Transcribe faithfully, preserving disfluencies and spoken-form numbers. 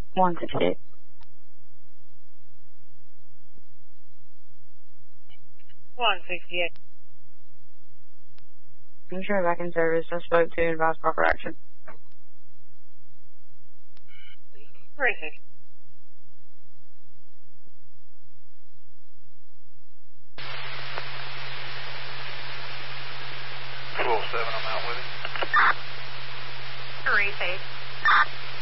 one sixty-eight. one sixty-eight. I'm sure back in service. I spoke to and advised proper action. three sixty. two oh seven, I'm out with it. three eight.